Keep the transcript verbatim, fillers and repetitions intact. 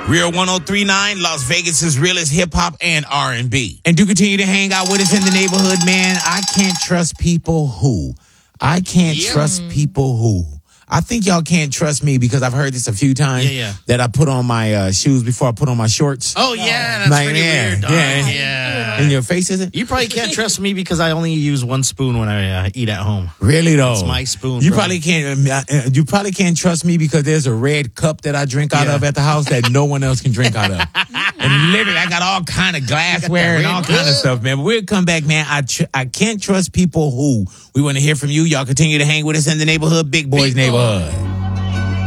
Real one oh three point nine, Las Vegas' realest hip-hop and R and B. And do continue to hang out with us in the neighborhood, man. I can't trust people who. I can't Yeah. trust people who. I think y'all can't trust me because I've heard this a few times. Yeah, yeah. That I put on my uh, shoes before I put on my shorts. Oh, yeah, that's Like, pretty yeah, weird, dog. yeah. Yeah. In your face, is it? You probably can't trust me because I only use one spoon when I uh, eat at home. Really though, It's my spoon. You bro. probably can't. uh, uh, You probably can't trust me because there's a red cup that I drink out Yeah. of at the house that no one else can drink out of. And literally, I got all kind of glassware and red all kind of cup. stuff, man. But we'll come back, man. I tr- I can't trust people who. We want to hear from you. Y'all continue to hang with us in the neighborhood, Big Boys Big Boy. neighborhood.